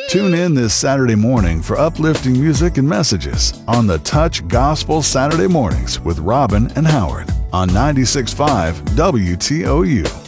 Tune in this Saturday morning for uplifting music and messages on the Touch Gospel Saturday Mornings with Robin and Howard on 96.5 WTOU.